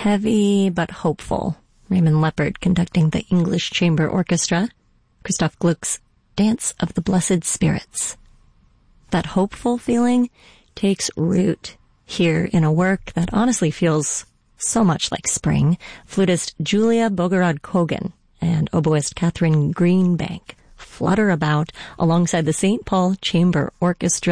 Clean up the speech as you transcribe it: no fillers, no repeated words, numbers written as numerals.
heavy but hopeful. Raymond Leppard conducting the English Chamber Orchestra. Christoph Gluck's Dance of the Blessed Spirits. That hopeful feeling takes root here in a work that honestly feels so much like spring. Flutist Julia Bogorod-Kogan and oboist Catherine Greenbank flutter about alongside the St. Paul Chamber Orchestra